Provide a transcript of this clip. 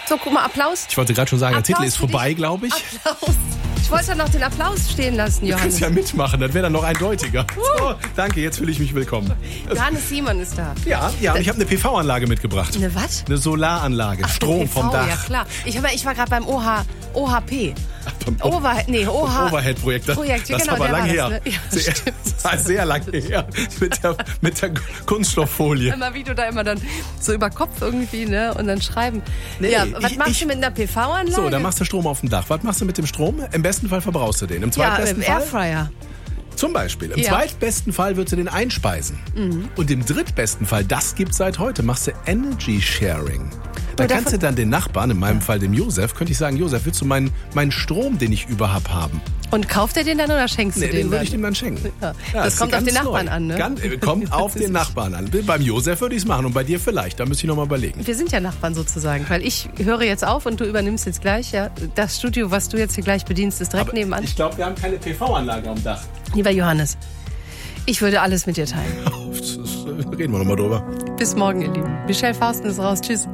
So, guck mal, Applaus. Ich wollte gerade schon sagen, der Applaus Titel ist für vorbei, dich. glaube ich. Applaus. Ich wollte doch noch den Applaus stehen lassen, Du kannst Johannes. ja mitmachen, das wäre dann noch eindeutiger. So, danke, jetzt fühle ich mich willkommen. Johannes Simon ist da. Ja, und ich habe eine PV-Anlage mitgebracht. Eine was? Eine Solaranlage, Ach, Strom PV, vom Dach. Ja, klar. Ich war gerade beim OHP. Overhead-Projekt. Projekt, Das ist genau, aber der lang war her. das, ne? Ja, Sehr lang her. Mit der Kunststofffolie. Immer wie du da immer dann so über Kopf irgendwie, ne? Und dann schreiben. Nee, ja, was machst du mit einer PV-Anlage? So, dann machst du Strom auf dem Dach. Was machst du mit dem Strom? Im besten Fall verbrauchst du den. Im zweitbesten Fall? Airfryer. Zum Beispiel. Im Ja. zweitbesten Fall würdest du den einspeisen. Und im drittbesten Fall, das gibt's seit heute, machst du Energy Sharing. Da kannst du dann den Nachbarn, in meinem Fall dem Josef, könnte ich sagen, Josef, willst du meinen Strom, den ich überhaupt haben? Und kauft er den dann oder schenkst du Nee, den den würde dann? ich dem dann schenken. Ja. Ja, Das kommt auf ganz den Nachbarn neu. an, ne? Kommt auf den Nachbarn an. Beim Josef würde ich es machen und bei dir vielleicht. Da müsste ich noch mal überlegen. Wir sind ja Nachbarn sozusagen, weil ich höre jetzt auf und du übernimmst jetzt gleich. Ja, das Studio, was du jetzt hier gleich bedienst, ist direkt nebenan. Ich glaube, wir haben keine PV-Anlage am Dach. Lieber Johannes, ich würde alles mit dir teilen. Reden wir noch mal drüber. Bis morgen, ihr Lieben. Michelle Fausten ist raus. Tschüss.